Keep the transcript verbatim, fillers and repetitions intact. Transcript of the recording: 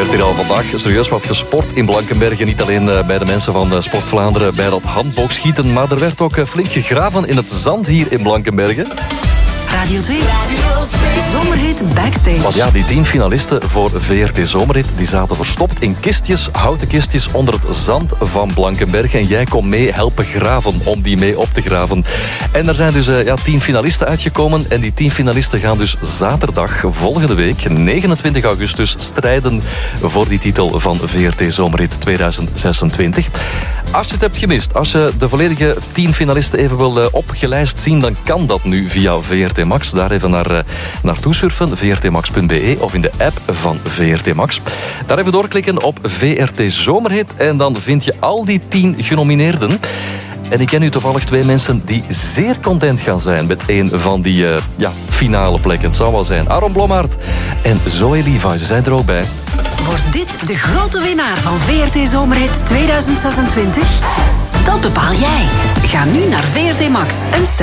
werd hier al vandaag serieus wat gesport in Blankenberge. Niet alleen bij de mensen van Sport Vlaanderen bij dat handboogschieten, maar er werd ook flink gegraven in het zand hier in Blankenberge. Radio twee. Radio twee. Zomerhit Backstage. Want ja, die tien finalisten voor V R T Zomerhit die zaten verstopt in kistjes, houten kistjes onder het zand van Blankenberge. En jij kon mee helpen graven om die mee op te graven. En er zijn dus uh, ja, tien finalisten uitgekomen. En die tien finalisten gaan dus zaterdag volgende week, negenentwintig augustus, strijden voor die titel van V R T Zomerhit tweeduizend zesentwintig. Als je het hebt gemist, als je de volledige tien finalisten even wil uh, opgelijst zien, dan kan dat nu via V R T Max. Daar even naar, uh, naartoe surfen, v r t max punt b e of in de app van V R T Max. Daar even doorklikken op V R T Zomerhit en dan vind je al die tien genomineerden. En ik ken nu toevallig twee mensen die zeer content gaan zijn met een van die uh, ja, finale plekken. Het zou wel zijn Aaron Blommaert en Zoe Levi. Ze zijn er ook bij. Wordt dit de grote winnaar van V R T Zomerhit tweeduizend zesentwintig? Dat bepaal jij. Ga nu naar V R T Max en stem.